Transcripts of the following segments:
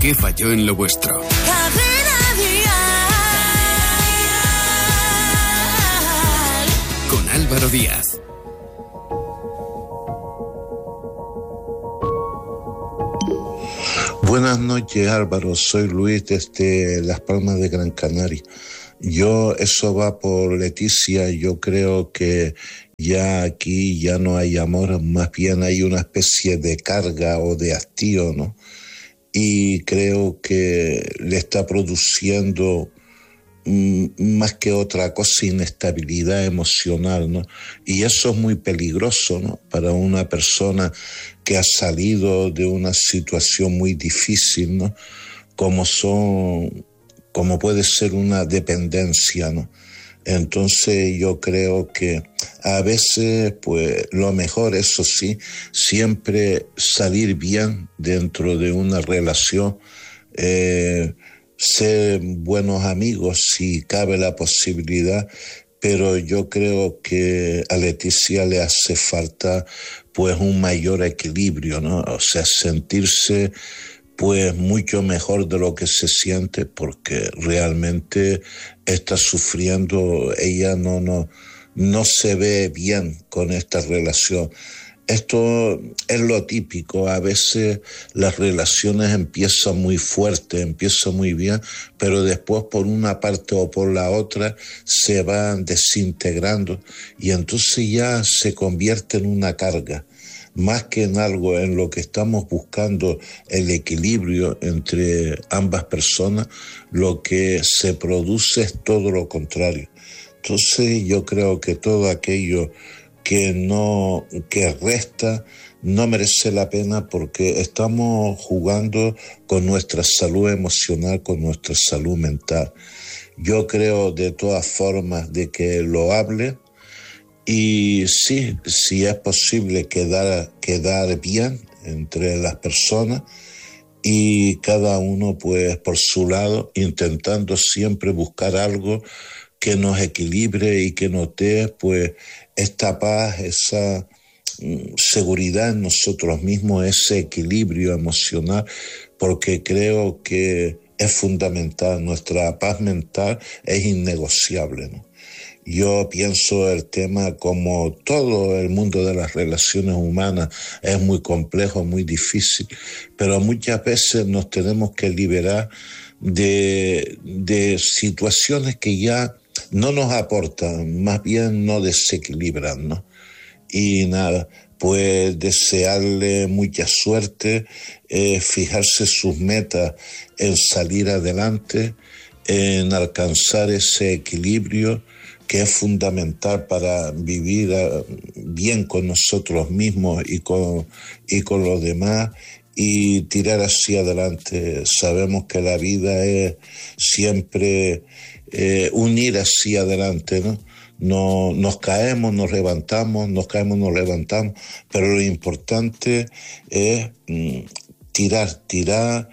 ¿Qué falló en lo vuestro? Cadena Dial. Con Álvaro Díaz. Buenas noches, Álvaro. Soy Luis desde Las Palmas de Gran Canaria. Eso va por Leticia. Yo creo que ya aquí ya no hay amor, más bien hay una especie de carga o de hastío, ¿no? Y creo que le está produciendo más que otra cosa inestabilidad emocional, ¿no? Y eso es muy peligroso, ¿no? Para una persona que ha salido de una situación muy difícil, ¿no? Como puede ser una dependencia, ¿no? Entonces yo creo que a veces, pues lo mejor, eso sí, siempre salir bien dentro de una relación, ser buenos amigos si cabe la posibilidad, pero yo creo que a Leticia le hace falta pues un mayor equilibrio, ¿no? O sea, sentirse pues mucho mejor de lo que se siente, porque realmente está sufriendo. Ella no se ve bien con esta relación. Esto es lo típico. A veces las relaciones empiezan muy fuertes, empiezan muy bien, pero después por una parte o por la otra se van desintegrando y entonces ya se convierte en una carga. Más que en algo en lo que estamos buscando el equilibrio entre ambas personas, lo que se produce es todo lo contrario. Entonces yo creo que todo aquello que resta no merece la pena, porque estamos jugando con nuestra salud emocional, con nuestra salud mental. Yo creo de todas formas de que lo hable. Y sí, si es posible quedar bien entre las personas y cada uno pues por su lado, intentando siempre buscar algo que nos equilibre y que nos dé pues esta paz, esa seguridad en nosotros mismos, ese equilibrio emocional, porque creo que es fundamental. Nuestra paz mental es innegociable, ¿no? Yo pienso el tema, como todo el mundo de las relaciones humanas, es muy complejo, muy difícil, pero muchas veces nos tenemos que liberar de situaciones que ya no nos aportan, más bien nos desequilibran, ¿no? Y nada, pues desearle mucha suerte, fijarse sus metas en salir adelante, en alcanzar ese equilibrio que es fundamental para vivir bien con nosotros mismos y con los demás, y tirar hacia adelante. Sabemos que la vida es siempre unir hacia adelante, ¿no? No nos caemos, nos levantamos, nos caemos, nos levantamos, pero lo importante es tirar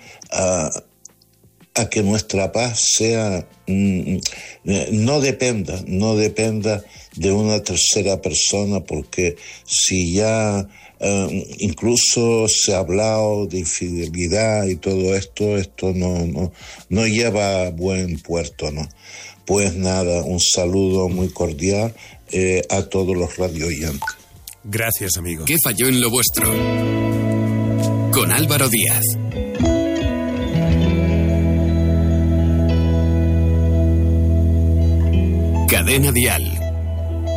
a que nuestra paz sea no dependa de una tercera persona, porque si ya incluso se ha hablado de infidelidad y todo esto no lleva a buen puerto, ¿no? Pues nada, un saludo muy cordial a todos los radioyentes. Gracias, amigo. ¿Qué falló en lo vuestro? Con Álvaro Díaz. Cadena Dial.